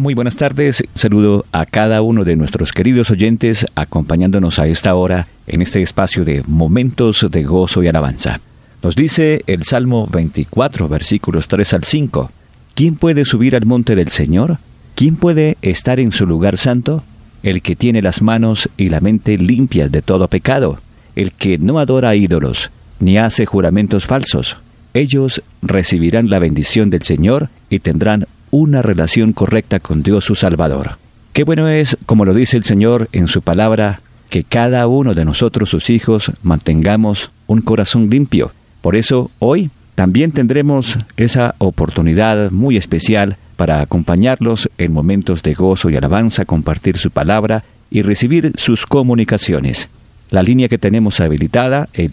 muy buenas tardes. Saludo a cada uno de nuestros queridos oyentes acompañándonos a esta hora en este espacio de Momentos de Gozo y Alabanza. Nos dice el Salmo 24, versículos 3 al 5. ¿Quién puede subir al monte del Señor? ¿Quién puede estar en su lugar santo? El que tiene las manos y la mente limpias de todo pecado, el que no adora a ídolos, ni hace juramentos falsos. Ellos recibirán la bendición del Señor y tendrán una relación correcta con Dios su Salvador. Qué bueno es, como lo dice el Señor en su palabra, que cada uno de nosotros, sus hijos, mantengamos un corazón limpio. Por eso, hoy también tendremos esa oportunidad muy especial para acompañarlos en momentos de gozo y alabanza, compartir su palabra y recibir sus comunicaciones. La línea que tenemos habilitada, el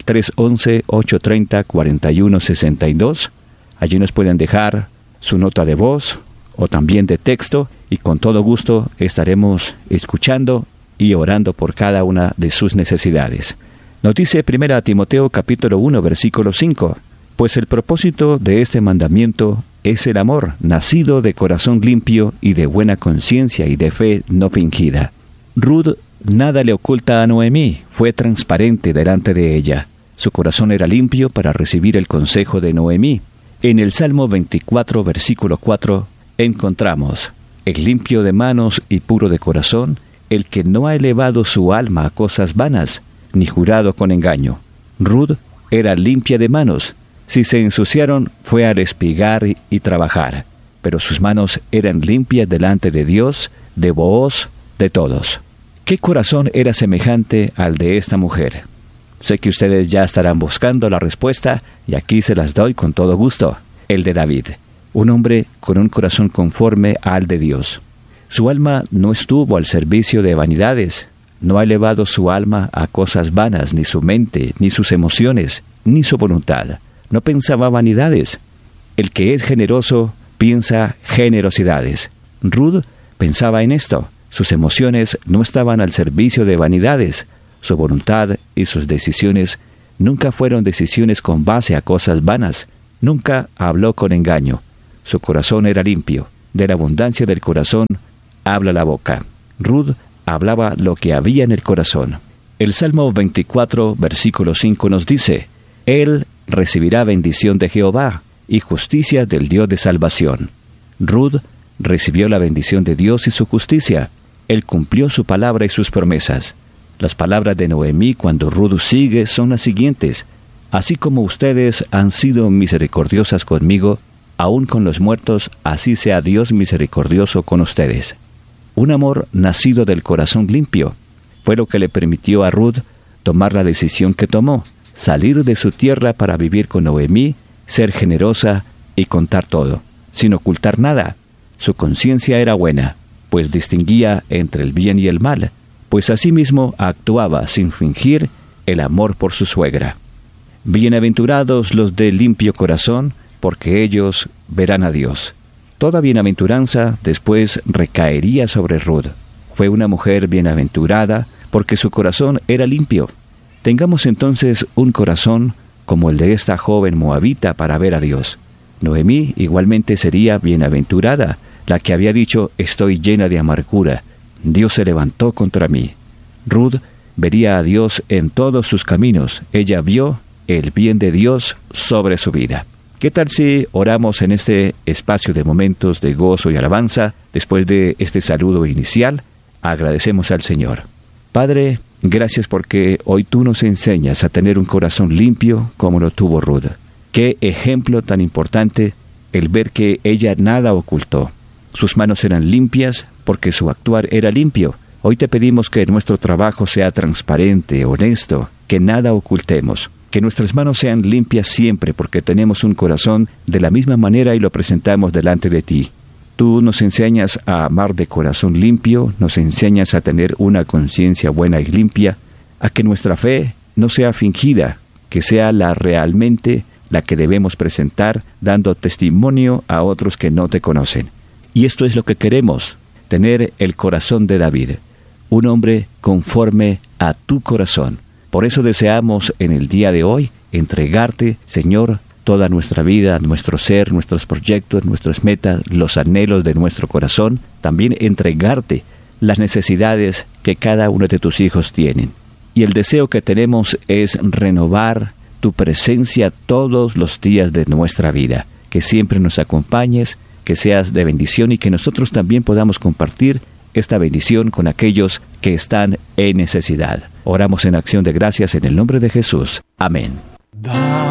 311-830-4162. Allí nos pueden dejar su nota de voz o también de texto y con todo gusto estaremos escuchando y orando por cada una de sus necesidades. Nos dice 1 Timoteo capítulo 1 versículo 5, pues el propósito de este mandamiento es el amor, nacido de corazón limpio y de buena conciencia y de fe no fingida. Ruth nada le oculta a Noemí, fue transparente delante de ella. Su corazón era limpio para recibir el consejo de Noemí. En el Salmo 24, versículo 4, encontramos: el limpio de manos y puro de corazón, el que no ha elevado su alma a cosas vanas, ni jurado con engaño. Ruth era limpia de manos. Si se ensuciaron, fue a espigar y trabajar, pero sus manos eran limpias delante de Dios, de Booz, de todos. ¿Qué corazón era semejante al de esta mujer? Sé que ustedes ya estarán buscando la respuesta y aquí se las doy con todo gusto. El de David, un hombre con un corazón conforme al de Dios. Su alma no estuvo al servicio de vanidades, no ha elevado su alma a cosas vanas, ni su mente, ni sus emociones, ni su voluntad. No pensaba vanidades. El que es generoso piensa generosidades. Ruth pensaba en esto. Sus emociones no estaban al servicio de vanidades. Su voluntad y sus decisiones nunca fueron decisiones con base a cosas vanas. Nunca habló con engaño. Su corazón era limpio. De la abundancia del corazón habla la boca. Ruth hablaba lo que había en el corazón. El Salmo 24, versículo 5 nos dice: Él recibirá bendición de Jehová y justicia del Dios de salvación. Ruth recibió la bendición de Dios y su justicia. Él cumplió su palabra y sus promesas. Las palabras de Noemí cuando Ruth sigue son las siguientes: así como ustedes han sido misericordiosas conmigo, aun con los muertos, así sea Dios misericordioso con ustedes. Un amor nacido del corazón limpio fue lo que le permitió a Ruth tomar la decisión que tomó: salir de su tierra para vivir con Noemí, ser generosa y contar todo, sin ocultar nada. Su conciencia era buena, pues distinguía entre el bien y el mal, pues asimismo actuaba sin fingir el amor por su suegra. Bienaventurados los de limpio corazón, porque ellos verán a Dios. Toda bienaventuranza después recaería sobre Ruth. Fue una mujer bienaventurada porque su corazón era limpio. Tengamos entonces un corazón como el de esta joven moabita para ver a Dios. Noemí igualmente sería bienaventurada, la que había dicho: estoy llena de amargura, Dios se levantó contra mí. Ruth vería a Dios en todos sus caminos. Ella vio el bien de Dios sobre su vida. ¿Qué tal si oramos en este espacio de momentos de gozo y alabanza? Después de este saludo inicial, agradecemos al Señor. Padre, gracias porque hoy tú nos enseñas a tener un corazón limpio como lo tuvo Ruth. Qué ejemplo tan importante el ver que ella nada ocultó. Sus manos eran limpias porque su actuar era limpio. Hoy te pedimos que nuestro trabajo sea transparente, honesto, que nada ocultemos. Que nuestras manos sean limpias siempre porque tenemos un corazón de la misma manera y lo presentamos delante de ti. Tú nos enseñas a amar de corazón limpio, nos enseñas a tener una conciencia buena y limpia, a que nuestra fe no sea fingida, que sea realmente la que debemos presentar, dando testimonio a otros que no te conocen. Y esto es lo que queremos, tener el corazón de David, un hombre conforme a tu corazón. Por eso deseamos en el día de hoy entregarte, Señor, toda nuestra vida, nuestro ser, nuestros proyectos, nuestras metas, los anhelos de nuestro corazón, también entregarte las necesidades que cada uno de tus hijos tienen. Y el deseo que tenemos es renovar tu presencia todos los días de nuestra vida, que siempre nos acompañes, que seas de bendición y que nosotros también podamos compartir esta bendición con aquellos que están en necesidad. Oramos en acción de gracias en el nombre de Jesús. Amén.